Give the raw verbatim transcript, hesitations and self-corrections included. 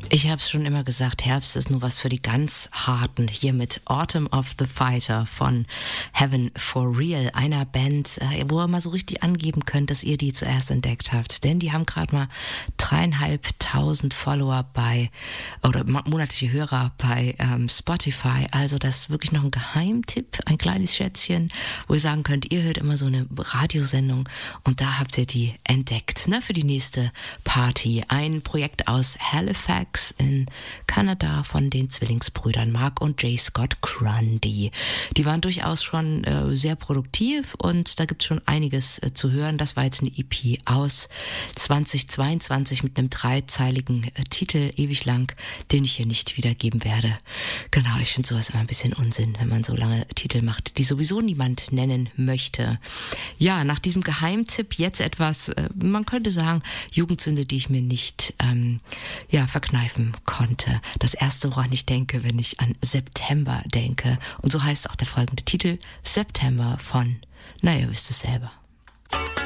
Ich habe es schon immer gesagt, Herbst ist nur was für die ganz Harten. Hier mit Autumn of the Fighter von Heaven for Real, einer Band, wo ihr mal so richtig angeben könnt, dass ihr die zuerst entdeckt habt. Denn die haben gerade mal dreieinhalbtausend Follower bei, oder monatliche Hörer bei ähm, Spotify. Also das ist wirklich noch ein Geheimtipp, ein kleines Schätzchen, wo ihr sagen könnt, ihr hört immer so eine Radiosendung und da habt ihr die entdeckt, ne, für die nächste Party. Ein Projekt aus Halifax in Kanada von den Zwillingsbrüdern Mark und J. Scott Grundy. Die waren durchaus schon äh, sehr produktiv und da gibt es schon einiges äh, zu hören. Das war jetzt eine E P aus zweitausendzweiundzwanzig mit einem dreizeiligen äh, Titel, ewig lang, den ich hier nicht wiedergeben werde. Genau, ich finde sowas immer ein bisschen Unsinn, wenn man so lange Titel macht, die sowieso niemand nennen möchte. Ja, nach diesem Geheimtipp jetzt etwas, äh, man könnte sagen, Jugendsünde, die ich mir nicht ähm, ja, verkneifen konnte. Das erste, woran ich denke, wenn ich an September denke. Und so heißt auch der folgende Titel, September von, naja, wisst es selber.